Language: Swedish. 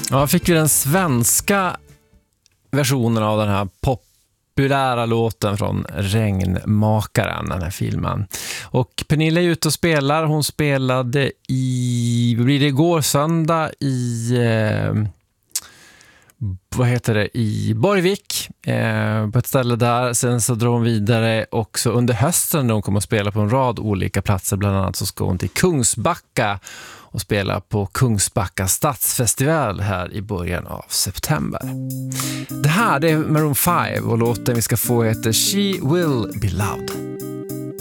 Ja, fick vi den svenska versionen av den här populära låten från Regnmakaren, den här filmen. Och Pernilla är ute och spelar. Hon spelade igår söndag i Borgvik, på ett ställe där. Sen så drar hon vidare också under hösten när hon kommer att spela på en rad olika platser. Bland annat så ska hon till Kungsbacka och spela på Kungsbacka stadsfestival här i början av september. Det här är Maroon 5 och låten vi ska få heter She Will Be Loved.